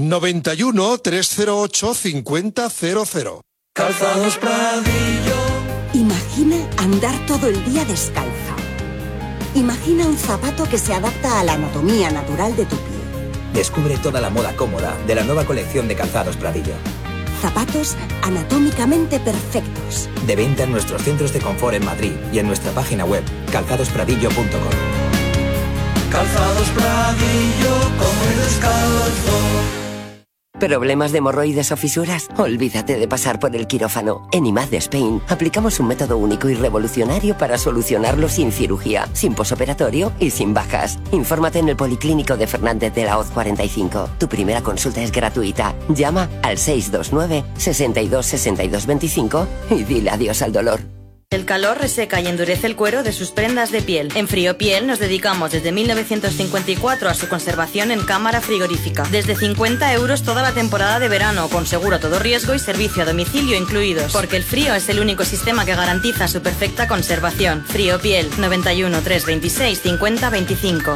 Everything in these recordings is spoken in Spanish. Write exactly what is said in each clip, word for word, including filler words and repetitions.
noventa y uno, trescientos ocho, cincuenta cero cero. Calzados Pradillo. Imagina andar todo el día descalza. Imagina un zapato que se adapta a la anatomía natural de tu pie. Descubre toda la moda cómoda de la nueva colección de Calzados Pradillo. Zapatos anatómicamente perfectos. De venta en nuestros centros de confort en Madrid y en nuestra página web calzados pradillo punto com. Calzados Pradillo, como el descalzo. ¿Problemas de hemorroides o fisuras? Olvídate de pasar por el quirófano. En I M A D de Spain aplicamos un método único y revolucionario para solucionarlo sin cirugía, sin posoperatorio y sin bajas. Infórmate en el Policlínico de Fernández de la Hoz cuarenta y cinco. Tu primera consulta es gratuita. Llama al seis dos nueve, sesenta y dos, sesenta y dos veinticinco y dile adiós al dolor. El calor reseca y endurece el cuero de sus prendas de piel. En Friopiel nos dedicamos desde mil novecientos cincuenta y cuatro a su conservación en cámara frigorífica. Desde cincuenta euros toda la temporada de verano, con seguro a todo riesgo y servicio a domicilio incluidos. Porque el frío es el único sistema que garantiza su perfecta conservación. Friopiel, noventa y uno, trescientos veintiséis, cincuenta veinticinco.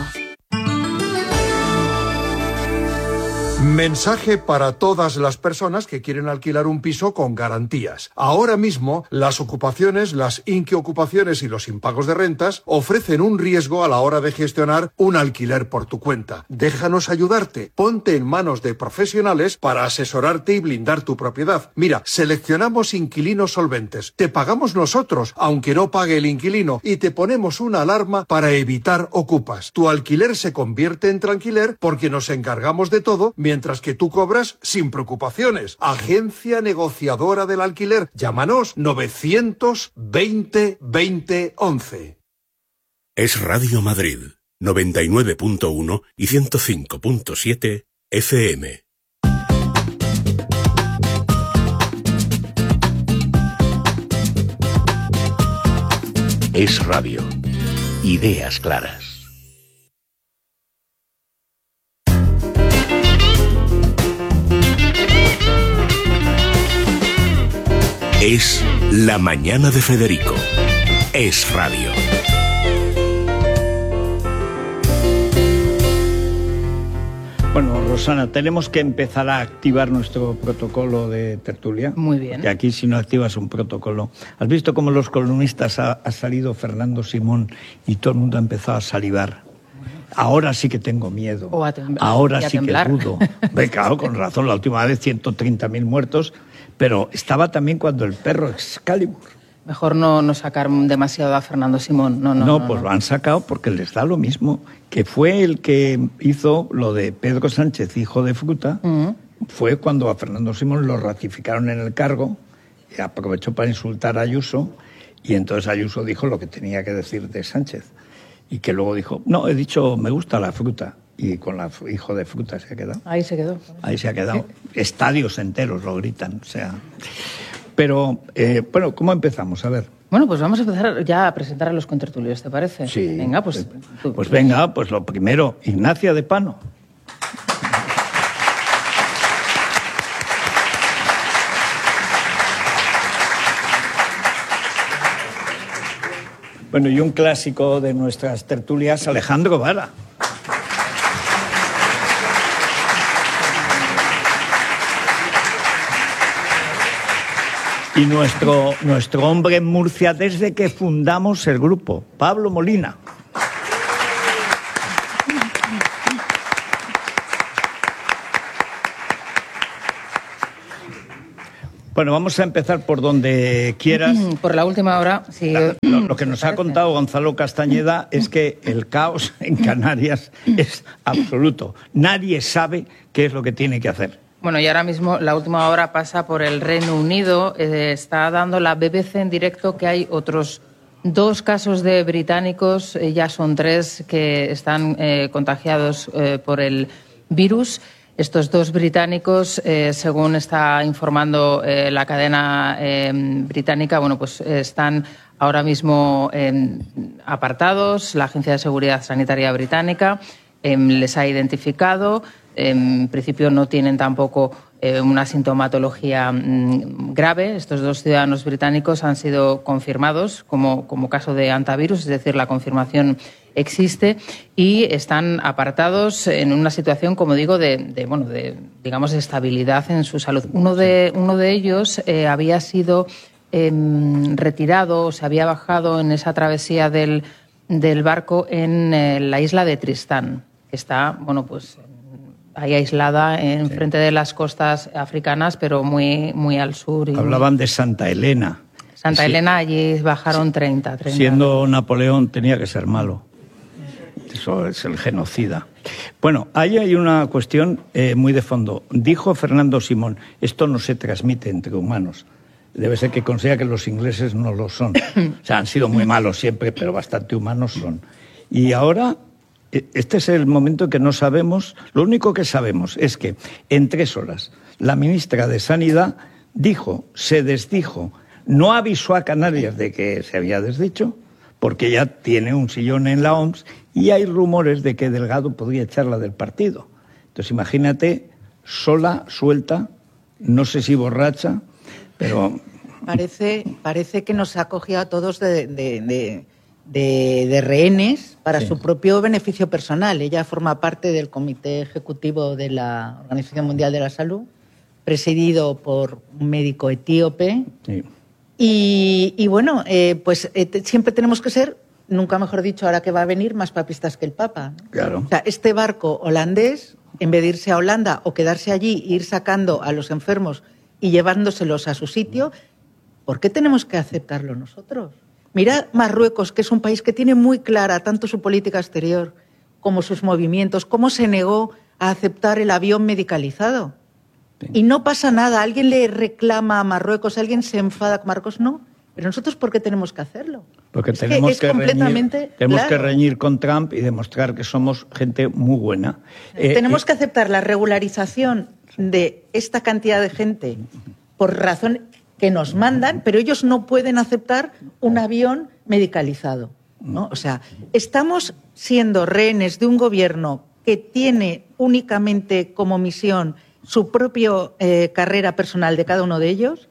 Mensaje para todas las personas que quieren alquilar un piso con garantías. Ahora mismo, las ocupaciones, las inquiocupaciones y los impagos de rentas ofrecen un riesgo a la hora de gestionar un alquiler por tu cuenta. Déjanos ayudarte. Ponte en manos de profesionales para asesorarte y blindar tu propiedad. Mira, seleccionamos inquilinos solventes. Te pagamos nosotros, aunque no pague el inquilino, y te ponemos una alarma para evitar ocupas. Tu alquiler se convierte en tranquiler porque nos encargamos de todo, mientras que tú cobras sin preocupaciones. Agencia negociadora del alquiler. Llámanos novecientos veinte veinte once. Es Radio Madrid, noventa y nueve punto uno y ciento cinco punto siete F M. Es Radio. Ideas claras. Es La Mañana de Federico. Es Radio. Bueno, Rosana, tenemos que empezar a activar nuestro protocolo de tertulia. Muy bien. Que aquí si no activas un protocolo... ¿Has visto cómo los columnistas ha, ha salido Fernando Simón y todo el mundo ha empezado a salivar? Ahora sí que tengo miedo. O a temblar. Ahora y a sí temblar. que dudo. Ve, claro, con razón, la última vez ciento treinta mil muertos, pero estaba también cuando el perro Excalibur. Mejor no, no sacar demasiado a Fernando Simón. No, no, No, no, pues no. lo han sacado porque les da lo mismo. Que fue el que hizo lo de Pedro Sánchez, hijo de fruta. Uh-huh. Fue cuando a Fernando Simón lo ratificaron en el cargo, y aprovechó para insultar a Ayuso, y entonces Ayuso dijo lo que tenía que decir de Sánchez. Y que luego dijo, no, he dicho, me gusta la fruta. Y con la hijo de fruta se ha quedado. Ahí se quedó. Ahí se ha quedado. Estadios enteros lo gritan, o sea... Pero, eh, bueno, ¿cómo empezamos? A ver. Bueno, pues vamos a empezar ya a presentar a los contertulios, ¿te parece? Sí. Venga, pues... Tú. Pues venga, pues lo primero, Ignacia de Pano. Bueno, y un clásico de nuestras tertulias, Alejandro Vara. Y nuestro, nuestro hombre en Murcia desde que fundamos el grupo, Pablo Molina. Bueno, vamos a empezar por donde quieras. Por la última hora, sí. La, lo, lo que nos ha contado Gonzalo Castañeda es que el caos en Canarias es absoluto. Nadie sabe qué es lo que tiene que hacer. Bueno, y ahora mismo la última hora pasa por el Reino Unido. Eh, está dando la B B C en directo que hay otros dos casos de británicos, eh, ya son tres que están eh, contagiados eh, por el virus. Estos dos británicos, eh, según está informando eh, la cadena eh, británica, bueno, pues eh, están ahora mismo eh, apartados. La Agencia de Seguridad Sanitaria Británica eh, les ha identificado. En principio no tienen tampoco eh, una sintomatología mmm, grave. Estos dos ciudadanos británicos han sido confirmados como, como caso de hantavirus, es decir, la confirmación existe y están apartados en una situación, como digo, de, de bueno, de digamos de estabilidad en su salud. Uno de uno de ellos eh, había sido eh, retirado, se había bajado en esa travesía del del barco en eh, la isla de Tristán, que está, bueno, pues ahí aislada en sí. frente de las costas africanas, pero muy muy al sur. Y hablaban de Santa Elena. Santa sí. Elena, allí bajaron treinta, treinta. Siendo Napoleón tenía que ser malo. Eso es el genocida. Bueno, ahí hay una cuestión eh, muy de fondo. Dijo Fernando Simón, esto no se transmite entre humanos. Debe ser que considera que los ingleses no lo son. O sea, han sido muy malos siempre, pero bastante humanos son. Y ahora, este es el momento que no sabemos. Lo único que sabemos es que en tres horas la ministra de Sanidad dijo, se desdijo, no avisó a Canarias de que se había desdicho, porque ya tiene un sillón en la O M S, y hay rumores de que Delgado podría echarla del partido. Entonces, imagínate, sola, suelta, no sé si borracha, pero Parece, parece que nos ha cogido a todos de, de, de, de, de rehenes para sí. su propio beneficio personal. Ella forma parte del Comité Ejecutivo de la Organización Mundial de la Salud, presidido por un médico etíope. Sí. Y, y bueno, eh, pues eh, te, siempre tenemos que ser, nunca mejor dicho, ahora que va a venir, más papistas que el Papa, ¿no? Claro. O sea, este barco holandés, en vez de irse a Holanda o quedarse allí e ir sacando a los enfermos y llevándoselos a su sitio, ¿por qué tenemos que aceptarlo nosotros? Mira Marruecos, que es un país que tiene muy clara tanto su política exterior como sus movimientos, cómo se negó a aceptar el avión medicalizado. Sí. Y no pasa nada, alguien le reclama a Marruecos, alguien se enfada con Marruecos, no. Pero nosotros, ¿por qué tenemos que hacerlo? Porque es tenemos, que, es que, completamente, reñir, tenemos claro. que reñir con Trump y demostrar que somos gente muy buena. Eh, tenemos eh, que aceptar la regularización de esta cantidad de gente por razón que nos mandan, pero ellos no pueden aceptar un avión medicalizado, ¿no? O sea, estamos siendo rehenes de un gobierno que tiene únicamente como misión su propia eh, carrera personal de cada uno de ellos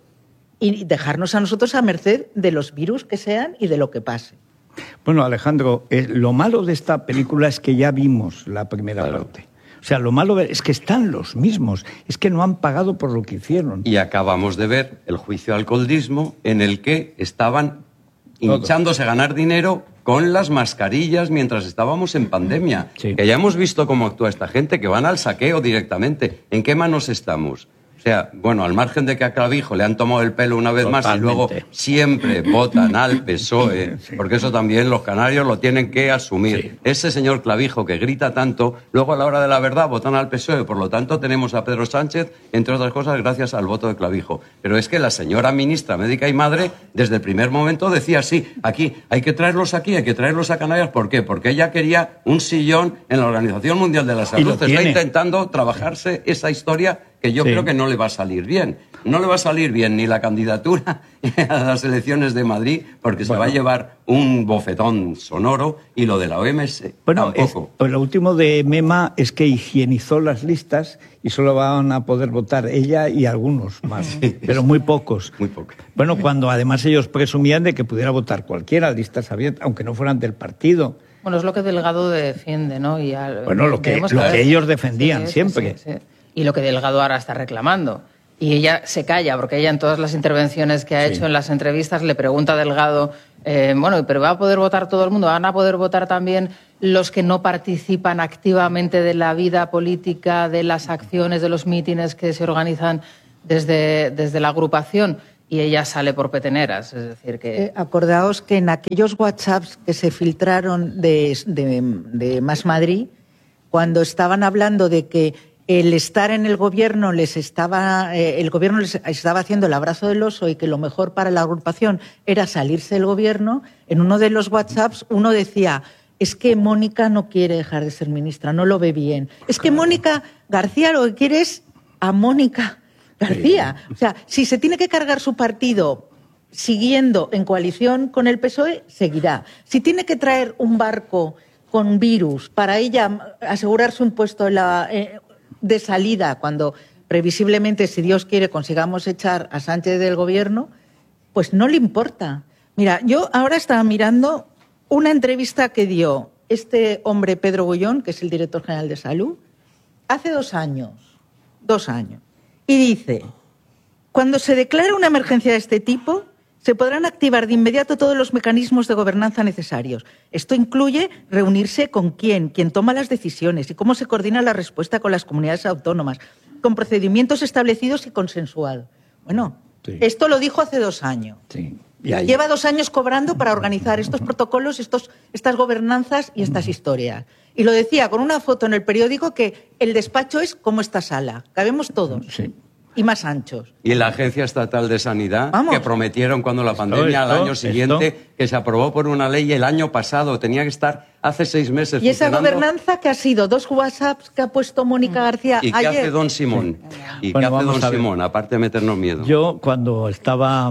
y dejarnos a nosotros a merced de los virus que sean y de lo que pase. Bueno, Alejandro, eh, lo malo de esta película es que ya vimos la primera claro. parte. O sea, lo malo es que están los mismos, es que no han pagado por lo que hicieron. Y acabamos de ver el juicio al coldismo en el que estaban hinchándose a ganar dinero con las mascarillas mientras estábamos en pandemia. Sí. Que ya hemos visto cómo actúa esta gente, que van al saqueo directamente. ¿En qué manos estamos? O sea, bueno, al margen de que a Clavijo le han tomado el pelo una vez Totalmente. más y luego siempre votan al P S O E, sí. porque eso también los canarios lo tienen que asumir. Sí. Ese señor Clavijo que grita tanto, luego a la hora de la verdad votan al P S O E. Por lo tanto, tenemos a Pedro Sánchez, entre otras cosas, gracias al voto de Clavijo. Pero es que la señora ministra médica y madre, desde el primer momento decía, sí, aquí, hay que traerlos aquí, hay que traerlos a Canarias. ¿Por qué? Porque ella quería un sillón en la Organización Mundial de la Salud. Está intentando trabajarse esa historia que yo sí. creo que no le va a salir bien. No le va a salir bien ni la candidatura a las elecciones de Madrid, porque bueno. se va a llevar un bofetón sonoro, y lo de la O M S bueno, tampoco. Es, lo último de Mema es que higienizó las listas y solo van a poder votar ella y algunos más, sí, pero muy pocos. Muy pocos. Bueno, cuando además ellos presumían de que pudiera votar cualquiera, listas abiertas, aunque no fueran del partido. Bueno, es lo que Delgado defiende, ¿no? Y al, bueno, lo que, lo que, que ellos defendían sí, siempre. Sí, sí, sí. Y lo que Delgado ahora está reclamando. Y ella se calla, porque ella en todas las intervenciones que ha sí. hecho en las entrevistas le pregunta a Delgado, eh, bueno, ¿pero va a poder votar todo el mundo? ¿Van a poder votar también los que no participan activamente de la vida política, de las acciones, de los mítines que se organizan desde, desde la agrupación? Y ella sale por peteneras, es decir que... Eh, acordaos que en aquellos WhatsApps que se filtraron de, de, de Más Madrid, cuando estaban hablando de que el estar en el gobierno les estaba, eh, el gobierno les estaba haciendo el abrazo del oso y que lo mejor para la agrupación era salirse del gobierno, en uno de los WhatsApps uno decía, es que Mónica no quiere dejar de ser ministra, no lo ve bien. Es que Mónica García lo que quiere es a Mónica García. O sea, si se tiene que cargar su partido siguiendo en coalición con el P S O E, seguirá. Si tiene que traer un barco con virus para ella asegurarse un puesto en la... Eh, de salida, cuando previsiblemente, si Dios quiere, consigamos echar a Sánchez del gobierno, pues no le importa. Mira, yo ahora estaba mirando una entrevista que dio este hombre, Pedro Gullón, que es el director general de Salud, hace dos años, dos años, y dice, cuando se declare una emergencia de este tipo, se podrán activar de inmediato todos los mecanismos de gobernanza necesarios. Esto incluye reunirse con quién, quién toma las decisiones y cómo se coordina la respuesta con las comunidades autónomas, con procedimientos establecidos y consensuados. Bueno, sí. Esto lo dijo hace dos años. Sí. Lleva dos años cobrando para organizar estos protocolos, estos, estas gobernanzas y estas historias. Y lo decía con una foto en el periódico que el despacho es como esta sala. Cabemos todos. Sí. Y más anchos. Y la Agencia Estatal de Sanidad, Vamos. que prometieron cuando la pandemia esto, al año siguiente, esto. que se aprobó por una ley el año pasado, tenía que estar hace seis meses Y esa funcionando. gobernanza que ha sido dos WhatsApps que ha puesto Mónica García ¿Y qué ayer. hace don Simón? ¿Y Bueno, qué hace vamos don a ver. Simón, aparte de meternos miedo? Yo cuando estaba,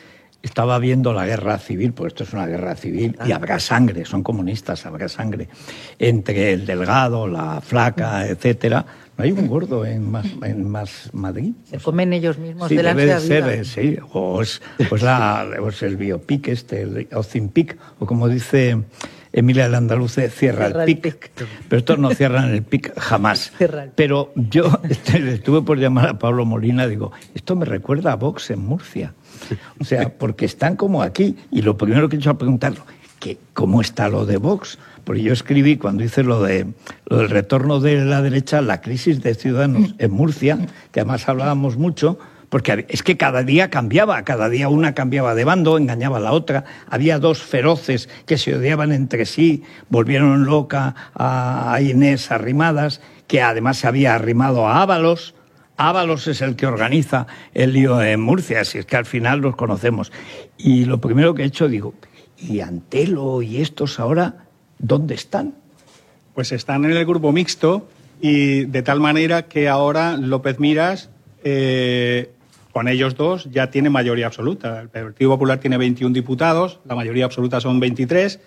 estaba viendo la guerra civil, pues esto es una guerra civil, y habrá sangre, son comunistas, habrá sangre, entre el delgado, la flaca, etcétera. ¿No hay un gordo en Más, en Más Madrid? Se comen ellos mismos Sí, de la debe de ansia ser, eh, sí. O es, pues la, o es el biopic este, el Ozimpic, o como dice Emilia el Andaluce, cierra, Cierra el el pic. pic. Pero estos no cierran el pic jamás. Cierra el pic. Pero yo este, le estuve por llamar a Pablo Molina, digo, esto me recuerda a Vox en Murcia. O sea, porque están como aquí, y lo primero que he hecho es preguntarlo, que ¿cómo está lo de Vox? Porque yo escribí, cuando hice lo, de, lo del retorno de la derecha, la crisis de Ciudadanos en Murcia, que además hablábamos mucho, porque es que cada día cambiaba, cada día una cambiaba de bando, engañaba a la otra, había dos feroces que se odiaban entre sí, volvieron loca a Inés Arrimadas, que además se había arrimado a Ábalos. Ábalos es el que organiza el lío en Murcia, así es que al final los conocemos. Y lo primero que he hecho, digo, ¿y Antelo y estos ahora dónde están? Pues están en el grupo mixto y de tal manera que ahora López Miras, eh, con ellos dos, ya tiene mayoría absoluta. El Partido Popular tiene veintiún diputados, la mayoría absoluta son veintitrés.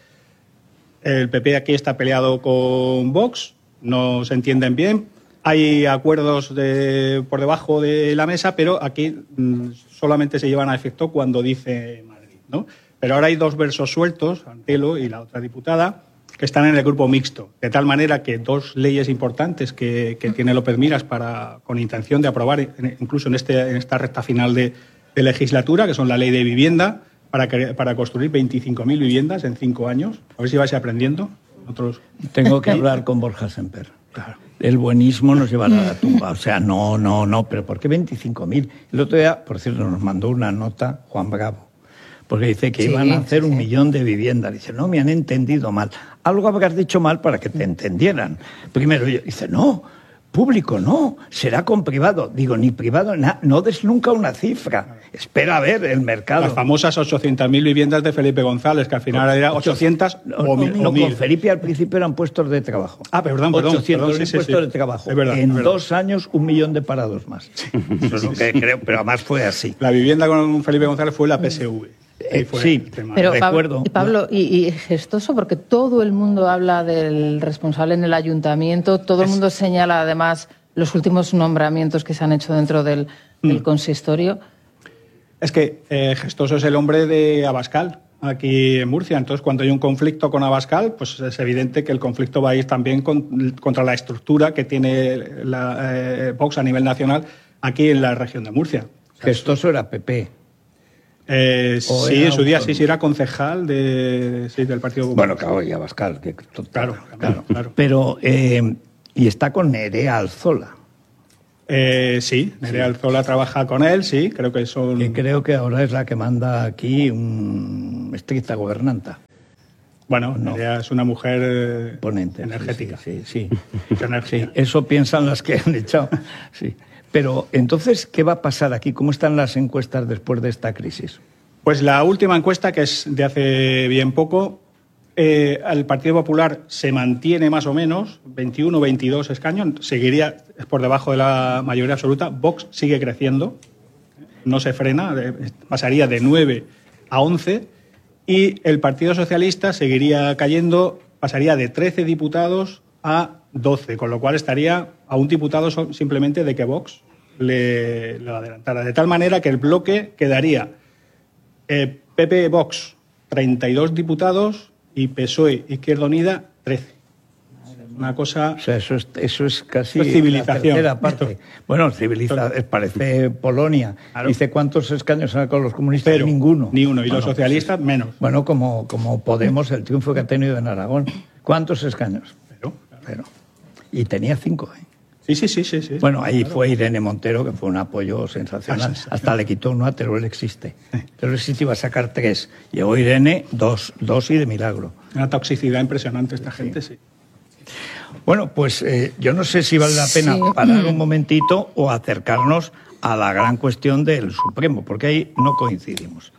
El P P aquí está peleado con Vox, no se entienden bien. Hay acuerdos de, por debajo de la mesa, pero aquí mmm, solamente se llevan a efecto cuando dice Madrid, ¿no? Pero ahora hay dos versos sueltos, Antelo y la otra diputada, que están en el grupo mixto, de tal manera que dos leyes importantes que, que tiene López Miras para, con intención de aprobar, incluso en, este, en esta recta final de, de legislatura, que son la ley de vivienda, para, que, para construir veinticinco mil viviendas en cinco años. A ver si vais aprendiendo. Otros... Tengo que hablar con Borja Semper. Claro. El buenismo nos llevará a la tumba. O sea, no, no, no, pero ¿por qué veinticinco mil? El otro día, por cierto, nos mandó una nota Juan Bravo, porque dice que sí, iban a hacer sí, un sí. millón de viviendas. Dice, no, me han entendido mal. Algo habrás dicho mal para que te entendieran. Primero, dice, no, público no, será con privado. Digo, ni privado, na, no des nunca una cifra. Espera a ver el mercado. Las famosas ochocientas mil viviendas de Felipe González, que al final no, era ochocientas no, o mil. No, con Felipe al principio eran puestos de trabajo. Ah, perdón, perdón. ochocientos mil perdón, sí, puestos sí. de trabajo. Es verdad, en es verdad. dos años, un millón de parados más. Eso es lo que creo, pero además fue así. La vivienda con Felipe González fue la P S V. Eh, sí, pero recuerdo. Y Pablo, y, y gestoso, porque todo el mundo habla del responsable en el ayuntamiento, todo el mundo es... señala además los últimos nombramientos que se han hecho dentro del, del mm. consistorio. Es que eh, gestoso es el hombre de Abascal, aquí en Murcia. Entonces, cuando hay un conflicto con Abascal, pues es evidente que el conflicto va a ir también con, contra la estructura que tiene la, eh, Vox a nivel nacional aquí en la región de Murcia. Gestoso era P P. Eh, sí, en su día sí, sí era concejal de, sí, del Partido Popular. Bueno, claro, y Abascal. Que, claro, claro, claro, claro. Pero, eh, y está con Nerea Alzola. Eh, sí, Nerea sí. Alzola trabaja con él, sí, creo que son... Que creo que ahora es la que manda aquí un estricta gobernanta. Bueno, no. Nerea es una mujer Ponente, energética. Sí, sí, sí. sí. Eso piensan las que han echado, sí. Pero, entonces, ¿qué va a pasar aquí? ¿Cómo están las encuestas después de esta crisis? Pues la última encuesta, que es de hace bien poco, eh, el Partido Popular se mantiene más o menos, veintiuno, veintidós escaños, seguiría por debajo de la mayoría absoluta. Vox sigue creciendo, no se frena, pasaría de nueve a once, y el Partido Socialista seguiría cayendo, pasaría de trece diputados a doce, con lo cual estaría a un diputado simplemente de que Vox le, le adelantara. De tal manera que el bloque quedaría eh, P P Vox treinta y dos diputados y P S O E, Izquierda Unida, trece. Una cosa... O sea, eso es, eso es casi eso es civilización. La parte. Bueno, civilización, parece Polonia. Claro. Dice, ¿cuántos escaños han sacado los comunistas? Pero, ninguno. Ni uno. Y bueno, los socialistas, pues, menos. Bueno, como, como Podemos, el triunfo que ha tenido en Aragón. ¿Cuántos escaños? Pero, claro. Pero. Y tenía cinco, ¿eh? Sí, sí, sí, sí, sí. Bueno, ahí claro. fue Irene Montero, que fue un apoyo sensacional. Ah, Hasta le quitó uno a Teruel Existe. Teruel Existe iba a sacar tres. Llegó Irene, dos, dos y de milagro. Una toxicidad impresionante esta gente, sí. sí. Bueno, pues eh, yo no sé si vale la pena sí. parar un momentito o acercarnos a la gran cuestión del Supremo, porque ahí no coincidimos.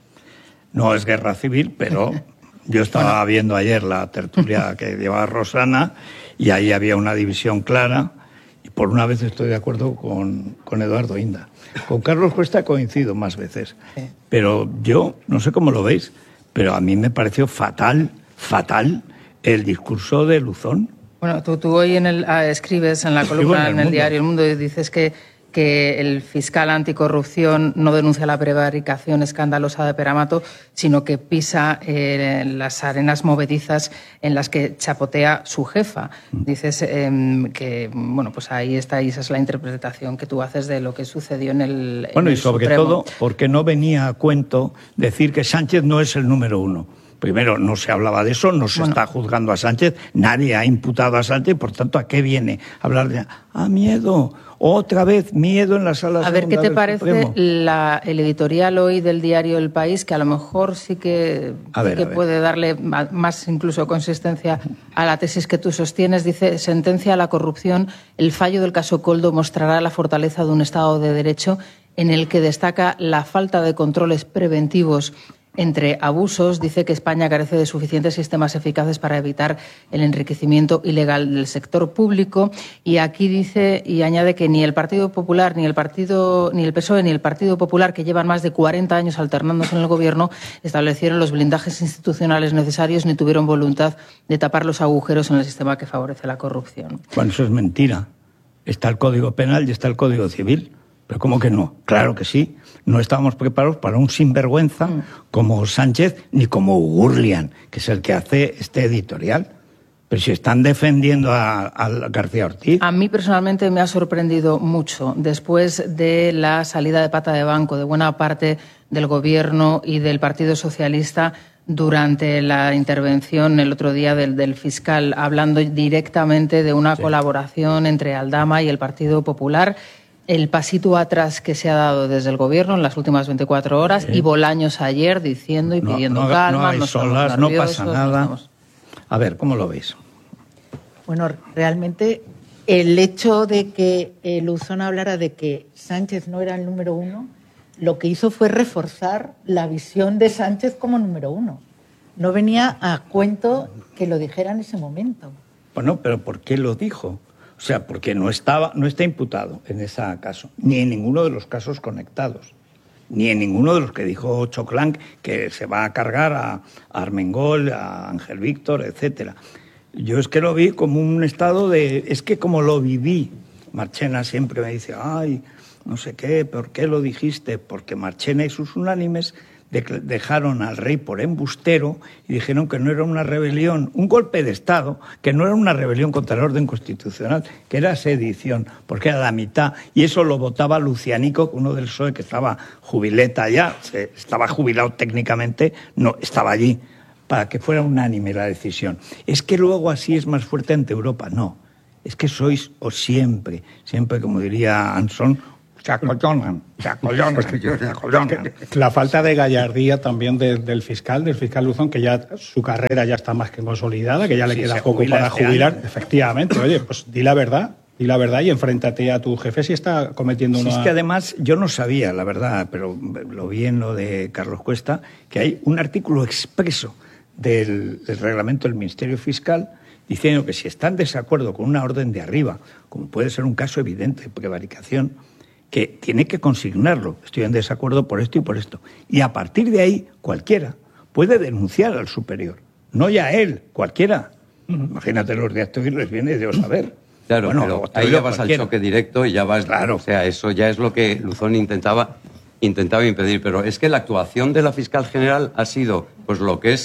No es guerra civil, pero yo estaba bueno. viendo ayer la tertulia que llevaba Rosana y ahí había una división clara y por una vez estoy de acuerdo con, con Eduardo Inda. Con Carlos Cuesta coincido más veces, sí. pero yo no sé cómo lo veis, pero a mí me pareció fatal, fatal el discurso de Luzón. Bueno, tú, tú hoy en el, ah, escribes en la columna en el, en el diario El Mundo y dices que, que el fiscal anticorrupción no denuncia la prevaricación escandalosa de Peramato, sino que pisa eh, las arenas movedizas en las que chapotea su jefa. Dices eh, que, bueno, pues ahí está, y esa es la interpretación que tú haces de lo que sucedió en el Bueno, en y el sobre Supremo. todo porque no venía a cuento decir que Sánchez no es el número uno. Primero, no se hablaba de eso, no se bueno. está juzgando a Sánchez, nadie ha imputado a Sánchez, por tanto, ¿a qué viene? Hablar de, ah, miedo, otra vez miedo en la sala. A ver, ¿qué te parece la, el editorial hoy del diario El País, que a lo mejor sí que, a ver, sí que puede darle más incluso consistencia a la tesis que tú sostienes? Dice, sentencia a la corrupción, el fallo del caso Koldo mostrará la fortaleza de un Estado de Derecho en el que destaca la falta de controles preventivos entre abusos. Dice que España carece de suficientes sistemas eficaces para evitar el enriquecimiento ilegal del sector público. Y aquí dice y añade que ni el Partido Popular, ni el Partido, ni el P S O E, ni el Partido Popular, que llevan más de cuarenta años alternándose en el gobierno, establecieron los blindajes institucionales necesarios ni tuvieron voluntad de tapar los agujeros en el sistema que favorece la corrupción. Bueno, eso es mentira. Está el Código Penal y está el Código Civil. ¿Pero cómo que no? Claro que sí. No estábamos preparados para un sinvergüenza mm. como Sánchez ni como Gurlian, que es el que hace este editorial. Pero si están defendiendo a, a García Ortiz. A mí personalmente me ha sorprendido mucho, después de la salida de pata de banco de buena parte del Gobierno y del Partido Socialista, durante la intervención el otro día del, del fiscal, hablando directamente de una sí. colaboración entre Aldama y el Partido Popular. El pasito atrás que se ha dado desde el Gobierno en las últimas veinticuatro horas sí. y Bolaños ayer diciendo y no, pidiendo no, calma, no, no, solas, no pasa nada. No estamos... A ver, ¿cómo lo veis? Bueno, realmente el hecho de que eh, Luzón hablara de que Sánchez no era el número uno, lo que hizo fue reforzar la visión de Sánchez como número uno. No venía a cuento que lo dijera en ese momento. Bueno, pero ¿por qué lo dijo? O sea, porque no estaba, no está imputado en ese caso, ni en ninguno de los casos conectados, ni en ninguno de los que dijo Choclanc que se va a cargar a, a Armengol, a Ángel Víctor, etcétera. Yo es que lo vi como un estado de... Es que como lo viví, Marchena siempre me dice, ay, no sé qué, ¿por qué lo dijiste? Porque Marchena y sus unánimes dejaron al rey por embustero y dijeron que no era una rebelión, un golpe de Estado, que no era una rebelión contra el orden constitucional, que era sedición, porque era la mitad. Y eso lo votaba Lucianico, uno del P S O E que estaba jubileta ya, se, estaba jubilado técnicamente, no estaba allí, para que fuera unánime la decisión. Es que luego así es más fuerte ante Europa. No, es que sois, o siempre, siempre, como diría Anson, se acollonan, se acollonan, se acollonan. La falta de gallardía también de, del fiscal, del fiscal Luzón, que ya su carrera ya está más que consolidada, que ya le sí, queda poco para este jubilar. Año. Efectivamente, oye, pues di la verdad, di la verdad y enfréntate a tu jefe si está cometiendo sí, una... Es que además yo no sabía, la verdad, pero lo vi en lo de Carlos Cuesta, que hay un artículo expreso del, del reglamento del Ministerio Fiscal diciendo que si está en desacuerdo con una orden de arriba, como puede ser un caso evidente de prevaricación, que tiene que consignarlo. Estoy en desacuerdo por esto y por esto. Y a partir de ahí, cualquiera puede denunciar al superior. No ya él, cualquiera. Uh-huh. Imagínate los de Acto les viene de saber. Claro, bueno, pero ahí ya vas cualquiera. Al choque directo y ya vas... Claro. O sea, eso ya es lo que Luzón intentaba, intentaba impedir. Pero es que la actuación de la fiscal general ha sido pues lo que es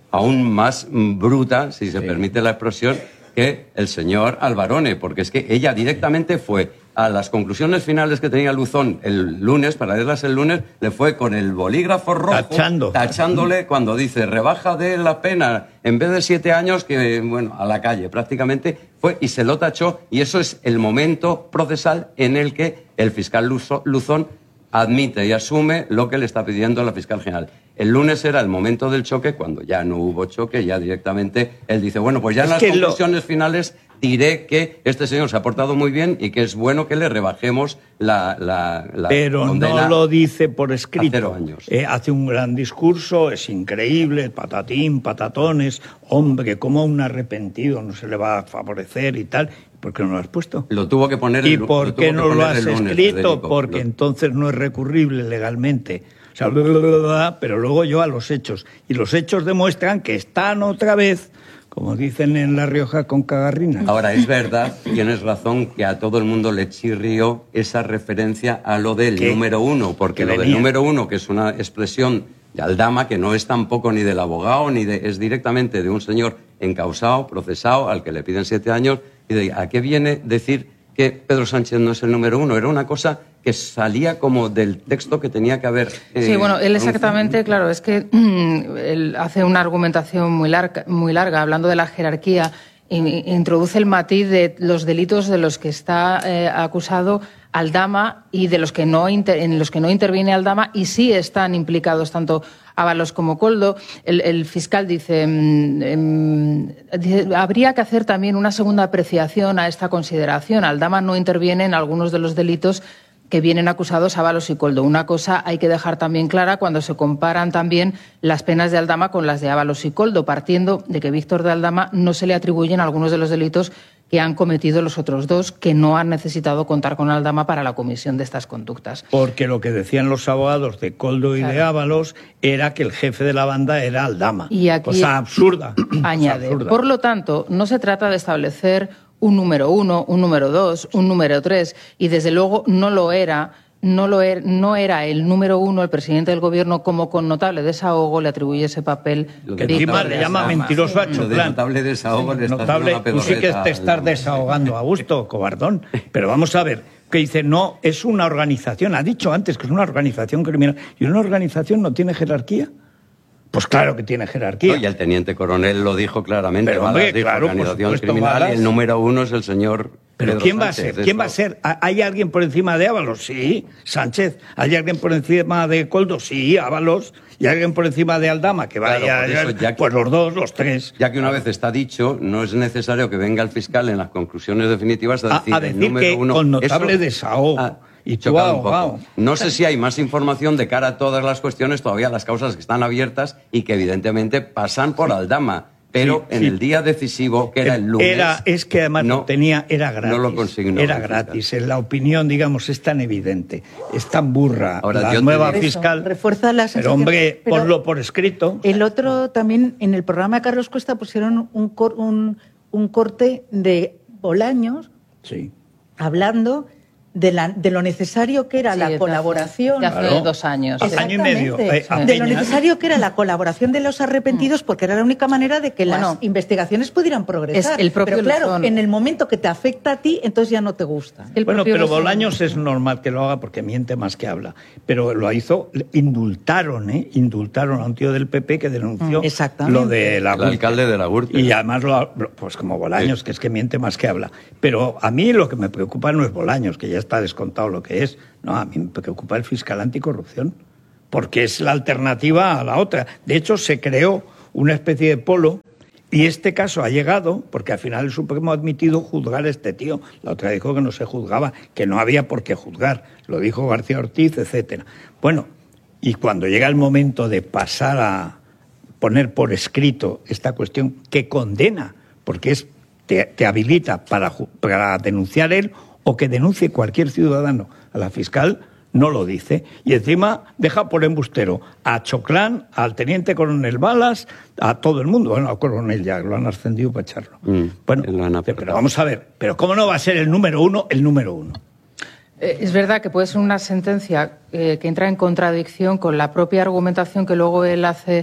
aún más bruta, si se sí. permite la expresión, que el señor Alvarone, porque es que ella directamente fue a las conclusiones finales que tenía Luzón el lunes, para leerlas el lunes, le fue con el bolígrafo rojo, Tachando. tachándole cuando dice rebaja de la pena, en vez de siete años, que bueno, a la calle prácticamente, fue y se lo tachó, y eso es el momento procesal en el que el fiscal Luzón admite y asume lo que le está pidiendo la fiscal general. El lunes era el momento del choque, cuando ya no hubo choque, ya directamente él dice, bueno, pues ya en las conclusiones lo... finales diré que este señor se ha portado muy bien y que es bueno que le rebajemos la, la, la Pero condena. No lo dice por escrito. A cero años. Eh, hace un gran discurso, es increíble, patatín, patatones, hombre, como un arrepentido no se le va a favorecer y tal. ¿Por qué no lo has puesto? Lo tuvo que poner. ¿Y por qué no lo has lunes, escrito? Federico. Porque lo... entonces no es recurrible legalmente. O sea, bla, bla, bla, bla, pero luego yo a los hechos. Y los hechos demuestran que están otra vez, como dicen en La Rioja, con cagarrinas. Ahora, es verdad, tienes razón, que a todo el mundo le chirrió esa referencia a lo del ¿Qué? número uno, porque lo venía? del número uno, que es una expresión de Aldama, que no es tampoco ni del abogado, ni de, es directamente de un señor encausado, procesado, al que le piden siete años, y de, ¿a qué viene decir que Pedro Sánchez no es el número uno? Era una cosa que salía como del texto que tenía que haber... Eh, sí, bueno, él exactamente, claro, es que él hace una argumentación muy larga, muy larga hablando de la jerarquía, e introduce el matiz de los delitos de los que está eh, acusado Aldama y de los que no inter, en los que no interviene Aldama, y sí están implicados tanto Ábalos como Koldo. El, el fiscal dice, eh, dice, habría que hacer también una segunda apreciación a esta consideración. Aldama no interviene en algunos de los delitos que vienen acusados Ábalos y Koldo. Una cosa hay que dejar también clara cuando se comparan también las penas de Aldama con las de Ábalos y Koldo, partiendo de que Víctor de Aldama no se le atribuyen algunos de los delitos que han cometido los otros dos, que no han necesitado contar con Aldama para la comisión de estas conductas. Porque lo que decían los abogados de Koldo y claro. de Ábalos era que el jefe de la banda era Aldama. Y aquí cosa absurda. Añade. Cosa absurda. Por lo tanto, no se trata de establecer un número uno, un número dos, un número tres, y desde luego no lo era, no lo era, no era el número uno, el presidente del gobierno, como con notable desahogo le atribuye ese papel. Lo que encima le llama mentiroso a Choclán. De notable desahogo sí, le está notable, haciendo una tú sí que te estás desahogando a gusto, cobardón. Pero vamos a ver, que dice, no, es una organización, ha dicho antes que es una organización criminal, y una organización no tiene jerarquía. Pues claro que tiene jerarquía. No, y el teniente coronel lo dijo claramente. Pero hombre, dijo, claro, organización por supuesto, criminal, Balas. y el número uno es el señor Pero Pedro ¿quién va Sánchez, a ser? ¿Quién va a ser? ¿Hay alguien por encima de Ábalos? Sí, Sánchez. ¿Hay alguien por encima de Koldo? Sí, Ábalos. ¿Y alguien por encima de Aldama? Que vaya, claro, por eso, ya que, pues los dos, los tres. Ya que una vez está dicho, no es necesario que venga el fiscal en las conclusiones definitivas a decir, a, a decir el número que uno, con notable eso, desahogo. Ah, y tú, wow, wow. No sé si hay más información de cara a todas las cuestiones, todavía las causas que están abiertas y que evidentemente pasan por Aldama. Pero sí, en sí. el día decisivo, que era el lunes... Era, es que además no, tenía, era gratis. No lo consignó. Era gratis. En la opinión, digamos, es tan evidente, es tan burra. Ahora, la nueva eso, fiscal... Refuerza la Pero, hombre, pero ponlo por escrito. El otro también, en el programa de Carlos Cuesta pusieron un, cor, un, un corte de Bolaños sí. hablando... De, la, de lo necesario que era sí, la colaboración. De hace claro. dos años. Hace año y medio. Eh, de lo necesario que era la colaboración de los arrepentidos, porque era la única manera de que bueno, las investigaciones pudieran progresar. Es el propio pero claro, Luzón. En el momento que te afecta a ti, entonces ya no te gusta. El bueno, pero Luzón. Bolaños es normal que lo haga porque miente más que habla. Pero lo hizo, indultaron, ¿eh? Indultaron a un tío del P P que denunció mm, lo de la el alcalde de la Gürtel. Y además, lo, pues como Bolaños, sí. que es que miente más que habla. Pero a mí lo que me preocupa no es Bolaños, que ya está descontado lo que es. No, a mí me preocupa el fiscal anticorrupción, porque es la alternativa a la otra. De hecho, se creó una especie de polo y este caso ha llegado porque al final el Supremo ha admitido juzgar a este tío. La otra dijo que no se juzgaba, que no había por qué juzgar. Lo dijo García Ortiz, etcétera. Bueno, y cuando llega el momento de pasar a poner por escrito esta cuestión que condena, porque es te, te habilita para, para denunciar él o que denuncie cualquier ciudadano a la fiscal, no lo dice. Y encima deja por embustero a Choclán, al teniente coronel Balas, a todo el mundo. Bueno, al coronel ya lo han ascendido para echarlo. Mm, bueno, pero vamos a ver, pero ¿cómo no va a ser el número uno el número uno? Eh, es verdad que puede ser una sentencia eh, que entra en contradicción con la propia argumentación que luego él hace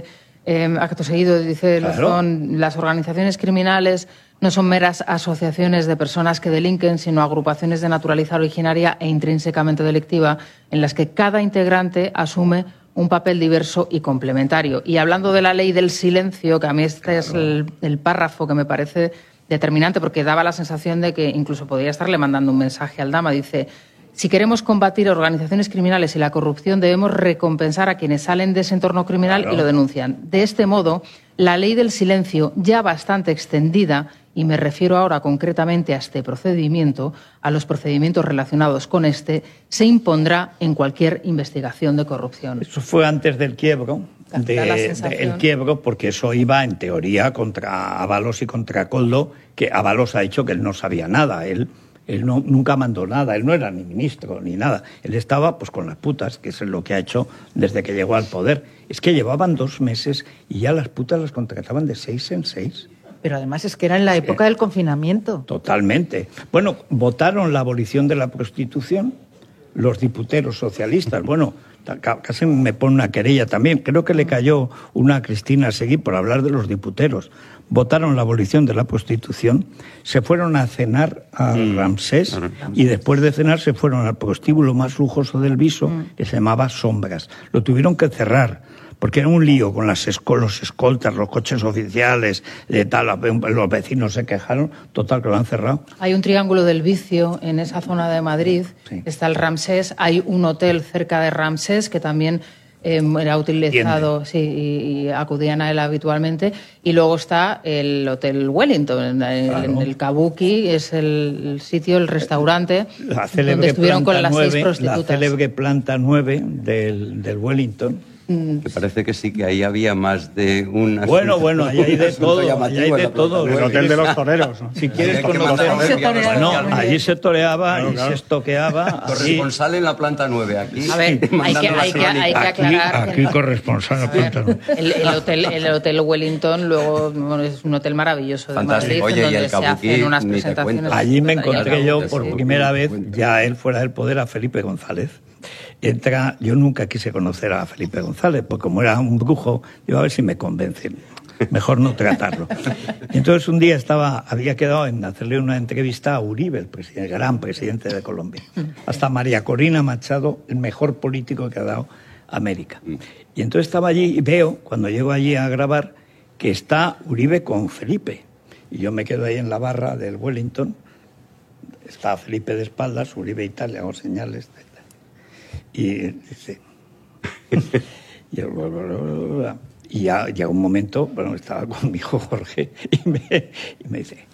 Eh, acto seguido, dice Claro. Lozón, las organizaciones criminales no son meras asociaciones de personas que delinquen, sino agrupaciones de naturaleza originaria e intrínsecamente delictiva, en las que cada integrante asume un papel diverso y complementario. Y hablando de la ley del silencio, que a mí este claro. es el, el párrafo que me parece determinante, porque daba la sensación de que incluso podría estarle mandando un mensaje al Dama, dice: si queremos combatir organizaciones criminales y la corrupción, debemos recompensar a quienes salen de ese entorno criminal claro. y lo denuncian. De este modo, la ley del silencio, ya bastante extendida, y me refiero ahora concretamente a este procedimiento, a los procedimientos relacionados con este, se impondrá en cualquier investigación de corrupción. Eso fue antes del quiebro, de, de, el quiebro, porque eso iba en teoría contra Ábalos y contra Koldo, que Ábalos ha dicho que él no sabía nada, él... Él no, nunca mandó nada, él no era ni ministro ni nada. Él estaba pues con las putas, que es lo que ha hecho desde que llegó al poder. Es que llevaban dos meses y ya las putas las contrataban de seis en seis. Pero además es que era en la época eh, del confinamiento. Totalmente. Bueno, votaron la abolición de la prostitución los diputeros socialistas. Bueno, casi me pone una querella también. Creo que le cayó una a Cristina Seguí por hablar de los diputeros. Votaron la abolición de la prostitución, se fueron a cenar a mm. Ramsés y después de cenar se fueron al prostíbulo más lujoso del Viso, mm. que se llamaba Sombras. Lo tuvieron que cerrar porque era un lío con las escol los escoltas, los coches oficiales, de tal, los vecinos se quejaron, total que lo han cerrado. Hay un triángulo del vicio en esa zona de Madrid, sí. está el Ramsés, hay un hotel cerca de Ramsés que también... Eh, era utilizado, sí, y, y acudían a él habitualmente. Y luego está el Hotel Wellington, en, claro. en el Kabuki, es el, el sitio, el restaurante, la donde estuvieron con las nueve, seis prostitutas. La célebre planta nueve del, del Wellington. Me parece que sí, que ahí había más de una... Bueno, bueno, ahí hay de todo, ahí hay de todo. El hotel de los toreros. Si quieres conocer... Bueno, allí se toreaba, allí se estoqueaba. Corresponsal en la planta nueve, aquí. A ver, hay que, hay que, hay que aclarar... Aquí, aquí corresponsal en la planta nueve. El, el, hotel, el Hotel Wellington, luego, bueno, es un hotel maravilloso de Madrid, Oye, donde y el se hacen unas presentaciones... Allí me encontré yo por primera vez, ya él fuera del poder, a Felipe González. Entra, yo nunca quise conocer a Felipe González, porque como era un brujo, digo, a ver si me convencen, mejor no tratarlo. Y entonces un día estaba, había quedado en hacerle una entrevista a Uribe, el, presidente, el gran presidente de Colombia, hasta María Corina Machado, el mejor político que ha dado América. Y entonces estaba allí y veo, cuando llego allí a grabar, que está Uribe con Felipe. Y yo me quedo ahí en la barra del Wellington, está Felipe de espaldas, Uribe y tal, le hago señales de... Y dice, y, y ya llega un momento, bueno, estaba con mi hijo Jorge y me, y me dice,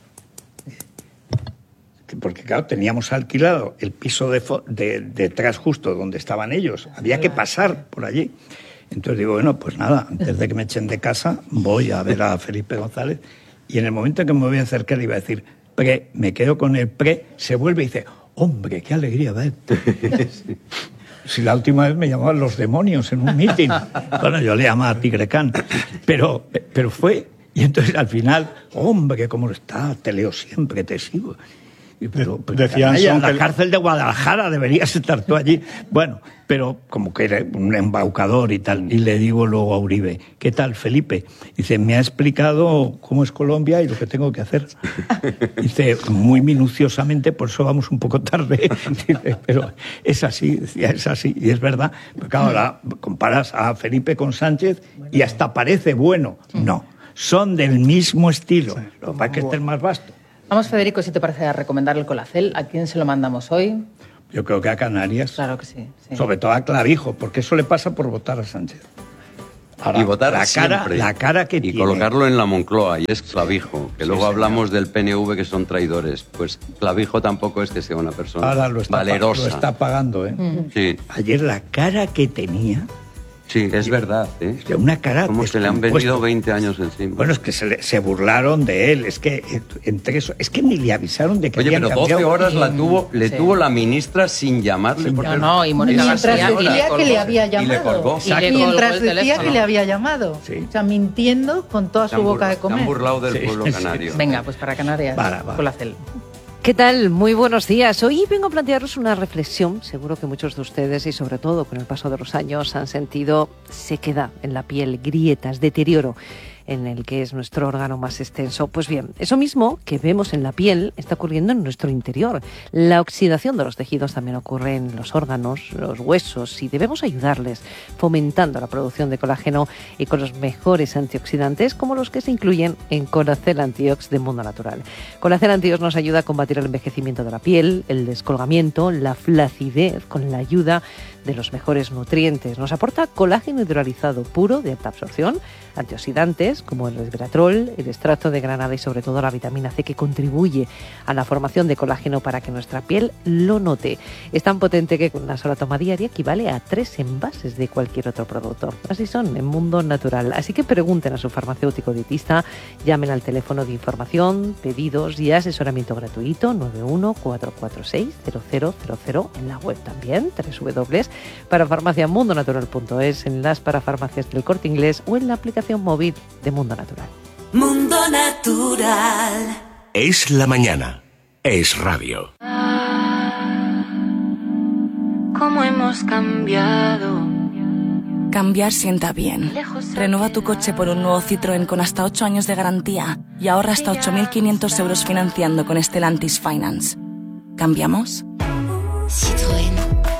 porque claro, teníamos alquilado el piso de, de, detrás justo donde estaban ellos, había que pasar por allí. Entonces digo, bueno, pues nada, antes de que me echen de casa, voy a ver a Felipe González y en el momento en que me voy a acercar le iba a decir, pre, me quedo con el pre, se vuelve y dice, hombre, qué alegría verte. Si la última vez me llamaban los demonios en un meeting. Bueno, yo le llamaba Tigre Can. Pero, pero fue... Y entonces al final, hombre, ¿cómo está? Te leo siempre, te sigo. Y pero, pero Decían canalla, en la que... cárcel de Guadalajara deberías estar tú allí. Bueno, pero como que era un embaucador y tal. Y le digo luego a Uribe, ¿qué tal, Felipe? Dice, me ha explicado cómo es Colombia y lo que tengo que hacer. Dice, muy minuciosamente, por eso vamos un poco tarde. Dice, pero es así, decía, es así. Y es verdad. Pero claro, ahora comparas a Felipe con Sánchez y hasta parece bueno. No, son del mismo estilo. Lo que pasa es que este es más vasto. Vamos, Federico, si te parece, a recomendar el Colacel. ¿A quién se lo mandamos hoy? Yo creo que a Canarias. Claro que sí. sí. Sobre todo a Clavijo, porque eso le pasa por votar a Sánchez. Ahora, y votar la cara, siempre. La cara que y tiene. colocarlo en la Moncloa, y es Clavijo. Que sí, luego señor. hablamos del P N V que son traidores. Pues Clavijo tampoco es que sea una persona Ahora lo está, valerosa. Lo está pagando, ¿eh? Mm. Sí. Ayer la cara que tenía... Sí, es verdad, ¿eh? Una cara... Como se le han venido veinte años encima. Bueno, es que se, le, se burlaron de él, es que entre eso, es que ni le avisaron de que Oye, habían pero cambiado. doce horas la tuvo, le sí. tuvo la ministra sin llamarle. Sin por no, no, y Mónica Mientras García decía que le había llamado. Y le colgó. Y le mientras decía que le había llamado. Sí. O sea, mintiendo con toda Se su han boca burlado, de comer. Se han burlado del Sí, pueblo sí. canario. Venga, pues para Canarias, Para, para. Colacel. ¿Qué tal? Muy buenos días. Hoy vengo a plantearos una reflexión. Seguro que muchos de ustedes, y sobre todo con el paso de los años, han sentido sequedad en la piel, grietas, deterioro en el que es nuestro órgano más extenso. Pues bien, eso mismo que vemos en la piel está ocurriendo en nuestro interior. La oxidación de los tejidos también ocurre en los órganos, los huesos, y debemos ayudarles fomentando la producción de colágeno y con los mejores antioxidantes como los que se incluyen en Colacel Antiox de Mundo Natural. Colacel Antiox nos ayuda a combatir el envejecimiento de la piel, el descolgamiento, la flacidez con la ayuda de los mejores nutrientes. Nos aporta colágeno hidrolizado puro de alta absorción, antioxidantes como el resveratrol, el extracto de granada y sobre todo la vitamina C, que contribuye a la formación de colágeno para que nuestra piel lo note. Es tan potente que con una sola toma diaria equivale a tres envases de cualquier otro producto. Así son en Mundo Natural. Así que pregunten a su farmacéutico dietista, llamen al teléfono de información, pedidos y asesoramiento gratuito nueve uno cuatro cuatro seis cero cero cero cero, en la web también doble u doble u doble u punto parafarmaciamundonatural punto es, en las parafarmacias del Corte Inglés o en la aplicación móvil de Mundo Natural. Mundo Natural. Es la mañana. Es radio. ¿Cómo hemos cambiado? Cambiar sienta bien. Renueva tu coche por un nuevo Citroën con hasta ocho años de garantía y ahorra hasta ocho mil quinientos euros financiando con Stellantis Finance. ¿Cambiamos? Citroën.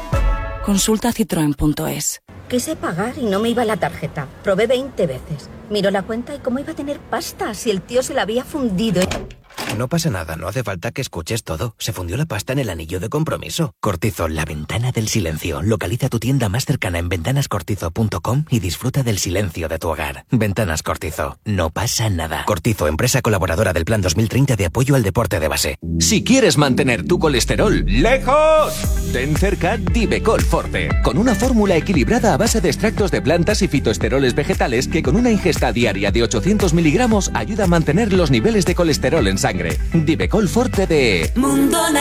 Consulta citroen punto es. Quise pagar y no me iba la tarjeta. Probé veinte veces. Miró la cuenta y cómo iba a tener pasta si el tío se la había fundido. No pasa nada, no hace falta que escuches todo. Se fundió la pasta en el anillo de compromiso. Cortizo, la ventana del silencio. Localiza tu tienda más cercana en ventanas cortizo punto com y disfruta del silencio de tu hogar. Ventanas Cortizo, no pasa nada. Cortizo, empresa colaboradora del Plan dos mil treinta de apoyo al deporte de base. Si quieres mantener tu colesterol lejos, ten cerca Divecol Forte, con una fórmula equilibrada a base de extractos de plantas y fitoesteroles vegetales que con una ingesta diaria de ochocientos miligramos ayuda a mantener los niveles de colesterol en sangre. Divecol Forte de Mundo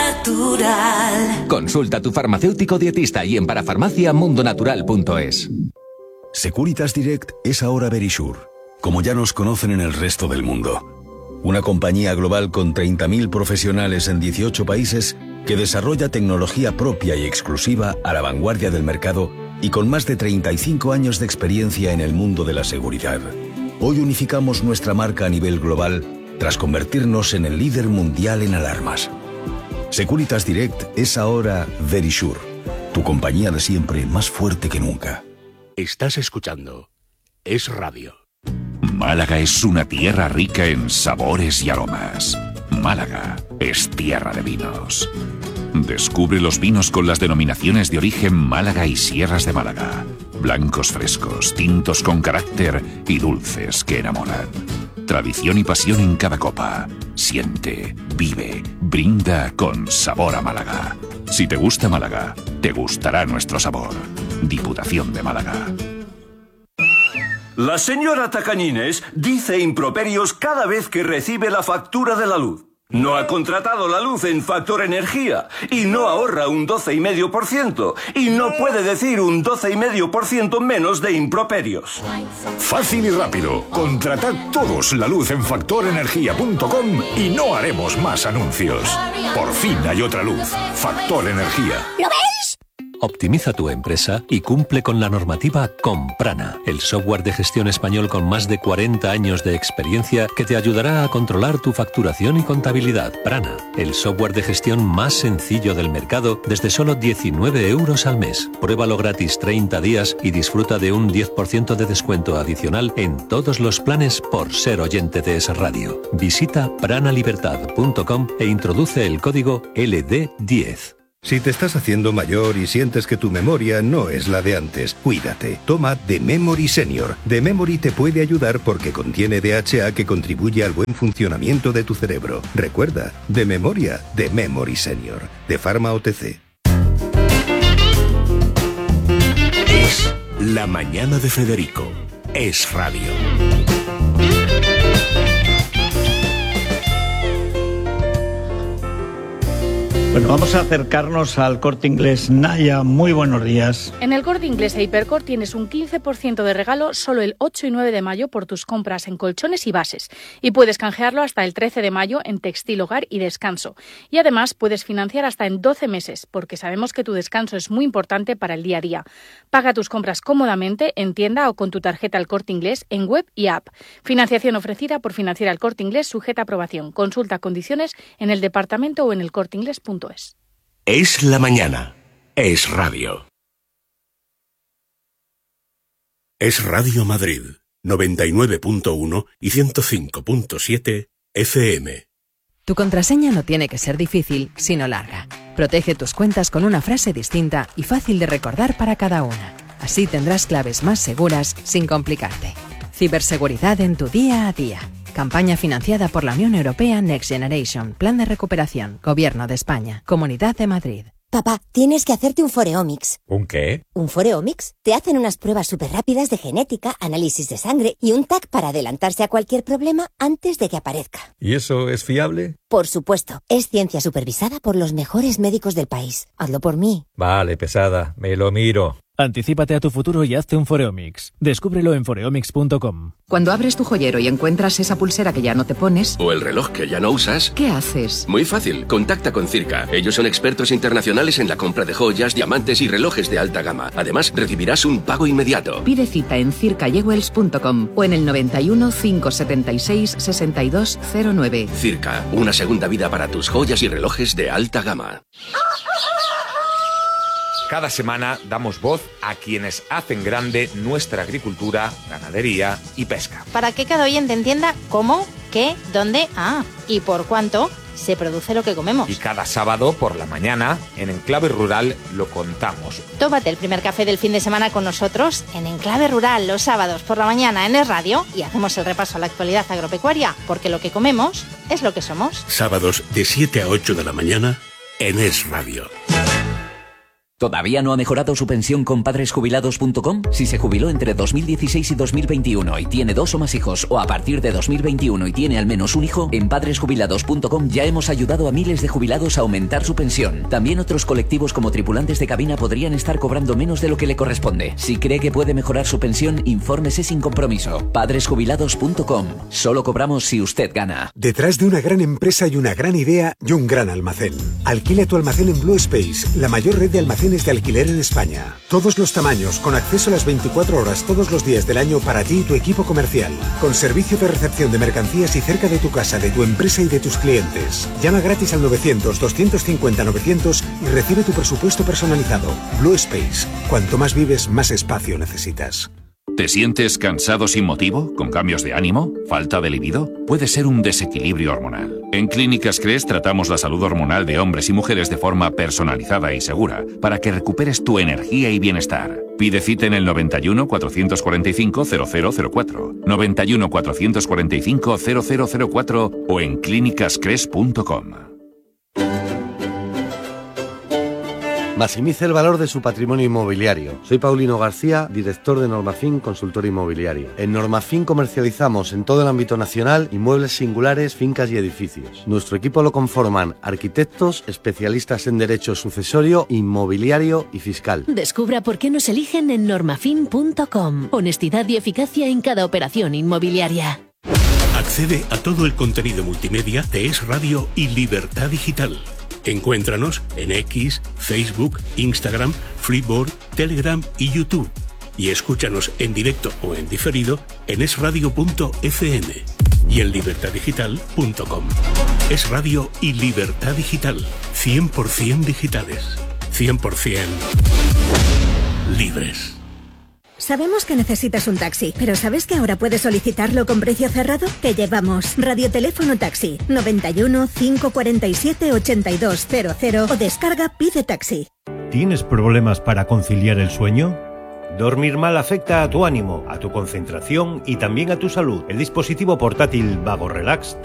Natural. Consulta a tu farmacéutico dietista y en parafarmacia mundo natural punto es. Securitas Direct es ahora Verisure, como ya nos conocen en el resto del mundo. Una compañía global con treinta mil profesionales en dieciocho países que desarrolla tecnología propia y exclusiva a la vanguardia del mercado y con más de treinta y cinco años de experiencia en el mundo de la seguridad. Hoy unificamos nuestra marca a nivel global tras convertirnos en el líder mundial en alarmas. Securitas Direct es ahora Verisure, tu compañía de siempre más fuerte que nunca. Estás escuchando Es Radio. Málaga es una tierra rica en sabores y aromas. Málaga es tierra de vinos. Descubre los vinos con las denominaciones de origen Málaga y Sierras de Málaga. Blancos frescos, tintos con carácter y dulces que enamoran. Tradición y pasión en cada copa. Siente, vive, brinda con sabor a Málaga. Si te gusta Málaga, te gustará nuestro sabor. Diputación de Málaga. La señora Tacañines dice improperios cada vez que recibe la factura de la luz. No ha contratado la luz en Factor Energía y no ahorra un doce coma cinco por ciento y no puede decir un doce coma cinco por ciento menos de improperios. Fácil y rápido. Contratad todos la luz en factor energía punto com y no haremos más anuncios. Por fin hay otra luz. Factor Energía. ¿Lo veis? Optimiza tu empresa y cumple con la normativa con Prana, el software de gestión español con más de cuarenta años de experiencia que te ayudará a controlar tu facturación y contabilidad. Prana, el software de gestión más sencillo del mercado desde solo diecinueve euros al mes. Pruébalo gratis treinta días y disfruta de un diez por ciento de descuento adicional en todos los planes por ser oyente de Es Radio. Visita prana libertad punto com e introduce el código L D diez. Si te estás haciendo mayor y sientes que tu memoria no es la de antes, cuídate. Toma The Memory Senior. The Memory te puede ayudar porque contiene D H A que contribuye al buen funcionamiento de tu cerebro. Recuerda, de memoria, The Memory Senior. De Pharma O T C. Es la mañana de Federico. Es Radio. Bueno, vamos a acercarnos al Corte Inglés. Naya, muy buenos días. En el Corte Inglés e Hipercor tienes un quince por ciento de regalo solo el ocho y nueve de mayo por tus compras en colchones y bases. Y puedes canjearlo hasta el trece de mayo en textil, hogar y descanso. Y además puedes financiar hasta en doce meses, porque sabemos que tu descanso es muy importante para el día a día. Paga tus compras cómodamente en tienda o con tu tarjeta El Corte Inglés en web y app. Financiación ofrecida por Financiera El Corte Inglés, sujeta a aprobación. Consulta condiciones en el departamento o en el corte inglés punto es. Es la mañana. Es radio. Es Radio Madrid, noventa y nueve punto uno y ciento cinco punto siete F M. Tu contraseña no tiene que ser difícil, sino larga. Protege tus cuentas con una frase distinta y fácil de recordar para cada una. Así tendrás claves más seguras sin complicarte. Ciberseguridad en tu día a día. Campaña financiada por la Unión Europea Next Generation. Plan de recuperación. Gobierno de España. Comunidad de Madrid. Papá, tienes que hacerte un Foreomics. ¿Un qué? ¿Un Foreomics? Te hacen unas pruebas súper rápidas de genética, análisis de sangre y un T A C para adelantarse a cualquier problema antes de que aparezca. ¿Y eso es fiable? Por supuesto. Es ciencia supervisada por los mejores médicos del país. Hazlo por mí. Vale, pesada. Me lo miro. Anticípate a tu futuro y hazte un Foreomics. Descúbrelo en foreomics punto com. Cuando abres tu joyero y encuentras esa pulsera que ya no te pones... o el reloj que ya no usas... ¿qué haces? Muy fácil. Contacta con Circa. Ellos son expertos internacionales en la compra de joyas, diamantes y relojes de alta gama. Además, recibirás un pago inmediato. Pide cita en circa jewels punto com o en el noventa y uno, cinco setenta y seis, sesenta y dos cero nueve. Circa. Una segunda vida para tus joyas y relojes de alta gama. Cada semana damos voz a quienes hacen grande nuestra agricultura, ganadería y pesca. Para que cada oyente entienda cómo, qué, dónde, ah, y por cuánto se produce lo que comemos. Y cada sábado por la mañana, en Enclave Rural, lo contamos. Tómate el primer café del fin de semana con nosotros en Enclave Rural los sábados por la mañana en Es Radio y hacemos el repaso a la actualidad agropecuaria, porque lo que comemos es lo que somos. Sábados de siete a ocho de la mañana en Es Radio. ¿Todavía no ha mejorado su pensión con padres jubilados punto com? Si se jubiló entre dos mil dieciséis y dos mil veintiuno y tiene dos o más hijos, o a partir de dos mil veintiuno y tiene al menos un hijo, en padres jubilados punto com ya hemos ayudado a miles de jubilados a aumentar su pensión. También otros colectivos como tripulantes de cabina podrían estar cobrando menos de lo que le corresponde. Si cree que puede mejorar su pensión, infórmese sin compromiso. padres jubilados punto com. Solo cobramos si usted gana. Detrás de una gran empresa y una gran idea y un gran almacén. Alquila tu almacén en Blue Space, la mayor red de almacenes de alquiler en España. Todos los tamaños, con acceso a las veinticuatro horas todos los días del año para ti y tu equipo comercial. Con servicio de recepción de mercancías y cerca de tu casa, de tu empresa y de tus clientes. Llama gratis al novecientos, doscientos cincuenta, novecientos y recibe tu presupuesto personalizado. Blue Space. Cuanto más vives, más espacio necesitas. ¿Te sientes cansado sin motivo? ¿Con cambios de ánimo? ¿Falta de libido? Puede ser un desequilibrio hormonal. En Clínicas Cres tratamos la salud hormonal de hombres y mujeres de forma personalizada y segura para que recuperes tu energía y bienestar. Pide cita en el noventa y uno, cuatrocientos cuarenta y cinco, cero cero cero cuatro, noventa y uno, cuatrocientos cuarenta y cinco, cero cero cero cuatro o en clínicas cres punto com. Maximice el valor de su patrimonio inmobiliario. Soy Paulino García, director de Normafin Consultor Inmobiliario. En Normafin comercializamos en todo el ámbito nacional inmuebles singulares, fincas y edificios. Nuestro equipo lo conforman arquitectos, especialistas en derecho sucesorio, inmobiliario y fiscal. Descubra por qué nos eligen en normafin punto com. Honestidad y eficacia en cada operación inmobiliaria. Accede a todo el contenido multimedia de Es Radio y Libertad Digital. Encuéntranos en X, Facebook, Instagram, Freeboard, Telegram y YouTube. Y escúchanos en directo o en diferido en es radio punto efe eme y en libertad digital punto com. Es Radio y Libertad Digital. cien por ciento digitales. cien por ciento libres. Sabemos que necesitas un taxi, pero ¿sabes que ahora puedes solicitarlo con precio cerrado? Te llevamos Radioteléfono Taxi noventa y uno, cinco cuarenta y siete, ochenta y dos cero cero o descarga Pide Taxi. ¿Tienes problemas para conciliar el sueño? Dormir mal afecta a tu ánimo, a tu concentración y también a tu salud. El dispositivo portátil Vago Relax